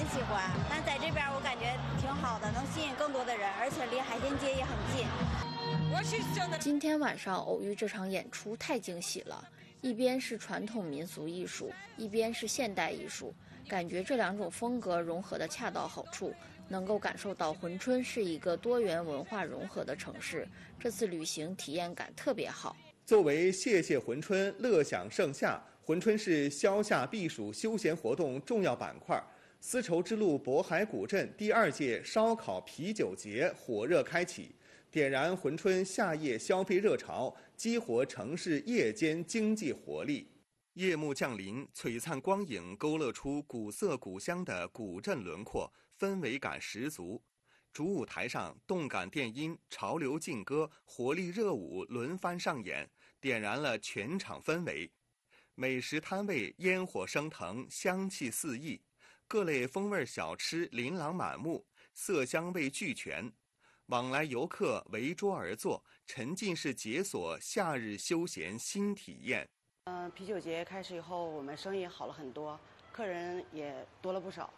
喜欢。但在这边我感觉挺好的，能吸引更多的人，而且离海淀街也很近。 今天晚上偶遇这场演出太惊喜了，一边是传统民俗艺术，一边是现代艺术，感觉这两种风格融合的恰到好处，能够感受到珲春是一个多元文化融合的城市。这次旅行体验感特别好。 作为谢谢珲春，乐享盛夏，珲春是消夏避暑休闲活动重要板块。丝绸之路渤海古镇第2届烧烤啤酒节火热开启，点燃珲春夏夜消费热潮，激活城市夜间经济活力。夜幕降临，璀璨光影勾勒出古色古香的古镇轮廓，氛围感十足。主舞台上，动感电音、潮流劲歌、活力热舞轮番上演，点燃了全场氛围。美食摊位烟火升腾，香气四溢，各类风味小吃琳琅满目，色香味俱全。往来游客围桌而坐，沉浸式解锁夏日休闲新体验。 啤酒节开始以后，我们生意好了很多，客人也多了不少。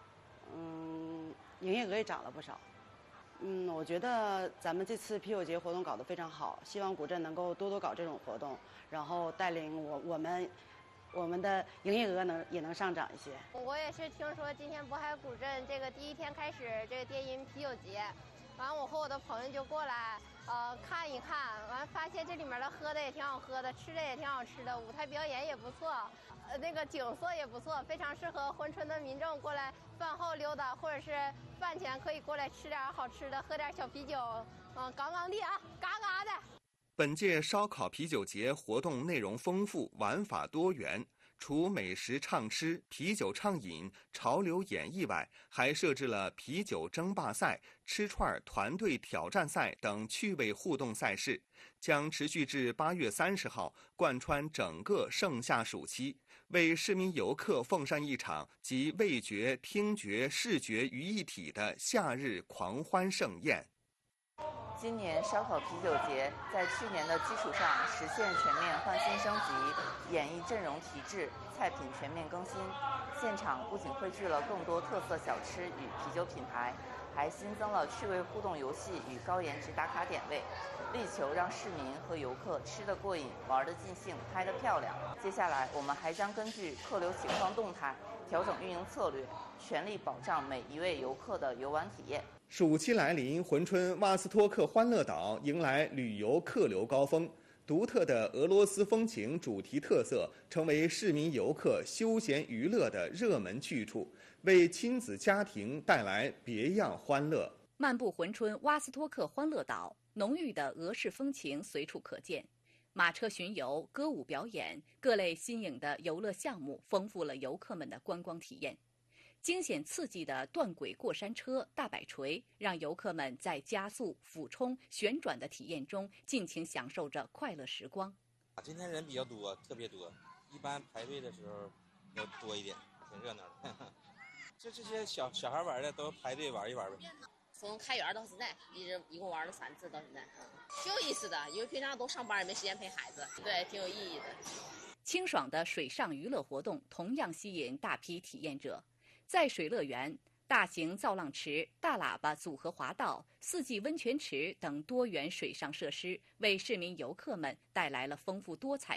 营业额也涨了不少。我觉得咱们这次啤酒节活动搞得非常好，希望古镇能够多多搞这种活动，然后带领我们的营业额也能上涨一些。 我也是听说今天渤海古镇这个第1天开始这个电音啤酒节，完我和我的朋友就过来看一看，完发现这里面的喝的也挺好喝的，吃的也挺好吃的，舞台表演也不错，那个景色也不错，非常适合珲春的民众过来饭后溜达，或者是饭前可以过来吃点好吃的，喝点小啤酒，杠杠的啊，嘎嘎的。 本届烧烤啤酒节活动内容丰富，玩法多元。除美食畅吃、啤酒畅饮、潮流演绎外，还设置了啤酒争霸赛、吃串团队挑战赛等趣味互动赛事，将持续至8月30号，贯穿整个盛夏暑期，为市民游客奉上一场集味觉、听觉、视觉于一体的夏日狂欢盛宴。 今年烧烤啤酒节在去年的基础上实现全面换新升级，演艺阵容提质，菜品全面更新。现场不仅汇聚了更多特色小吃与啤酒品牌，还新增了趣味互动游戏与高颜值打卡点位，力求让市民和游客吃得过瘾、玩得尽兴、拍得漂亮。接下来，我们还将根据客流情况动态调整运营策略，全力保障每一位游客的游玩体验。 暑期来临，珲春瓦斯托克欢乐岛迎来旅游客流高峰，独特的俄罗斯风情主题特色成为市民游客休闲娱乐的热门去处，为亲子家庭带来别样欢乐。 漫步珲春瓦斯托克欢乐岛，浓郁的俄式风情随处可见。马车巡游、歌舞表演，各类新颖的游乐项目丰富了游客们的观光体验。惊险刺激的断轨过山车、大摆锤，让游客们在加速、俯冲、旋转的体验中尽情享受着快乐时光。 今天人比较多，特别多，一般排队的时候要多一点，挺热闹的。这些小孩玩的都排队玩一玩呗。 从开园到现在，一共玩了3次，到现在，挺有意思的。因为平常都上班，也没时间陪孩子，对，挺有意义的。 清爽的水上娱乐活动同样吸引大批体验者。在水乐园，大型造浪池、大喇叭组合滑道、4季温泉池等多元水上设施，为市民游客们带来了丰富多彩